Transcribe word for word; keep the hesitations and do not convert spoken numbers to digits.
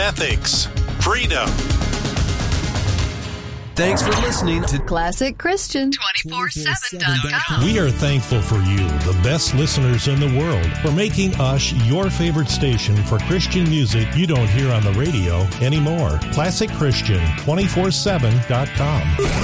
ethics, freedom. Thanks for listening to Classic Christian twenty-four seven dot com. We are thankful for you, the best listeners in the world, for making us your favorite station for Christian music you don't hear on the radio anymore. Classic Christian twenty-four seven dot com.